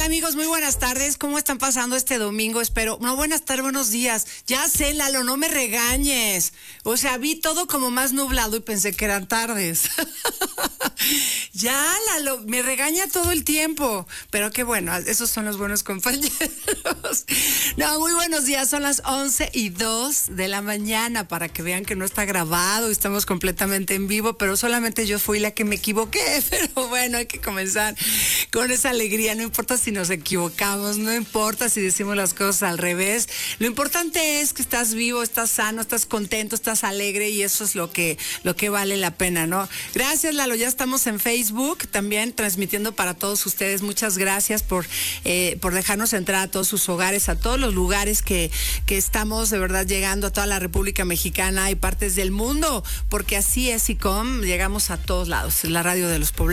amigos? Muy buenas tardes. ¿Cómo están pasando este domingo? Espero. No, buenas tardes, buenos días. Ya sé, Lalo, no me regañes. O sea, vi todo como más nublado y pensé que eran tardes. Ya, Lalo, me regaña todo el tiempo. Pero qué bueno, esos son los buenos compañeros. No, muy buenos días. Son las 11:02 de la mañana para que vean que no está grabado y estamos completamente en vivo, pero solamente yo fui la que me equivoqué. Pero bueno, hay que comenzar con esa alegría. No importa si nos equivocamos, no importa si decimos las cosas al revés. Lo importante es que estás vivo, estás sano, estás contento, estás alegre y eso es lo que vale la pena, ¿no? Gracias, Lalo. Ya estamos en Facebook también transmitiendo para todos ustedes. Muchas gracias por dejarnos entrar a todos sus hogares, a todos los lugares que estamos de verdad llegando, a toda la República Mexicana y partes del mundo, porque así es ICOM, llegamos a todos lados. Es la radio de los poblados.